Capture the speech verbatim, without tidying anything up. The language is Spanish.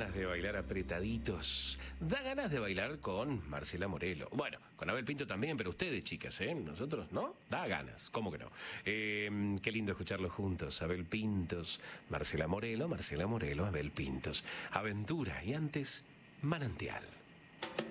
ganas de bailar apretaditos. Da ganas de bailar con Marcela Morelo. Bueno, con Abel Pinto también, pero ustedes, chicas, ¿eh? Nosotros, ¿no? Da ganas, ¿cómo que no? Eh, qué lindo escucharlos juntos. Abel Pintos, Marcela Morelo, Marcela Morelo, Abel Pintos. Aventura y antes, Manantial.